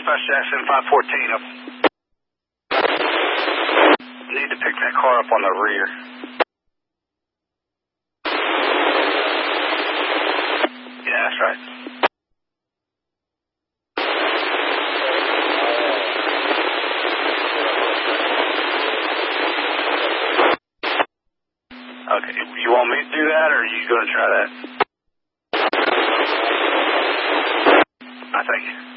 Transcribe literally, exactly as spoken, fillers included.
Dispatch Jackson five fourteen up. Need to pick that car up on the rear. Yeah, that's right. Okay, you want me to do that, or are you going to try that? I thank you.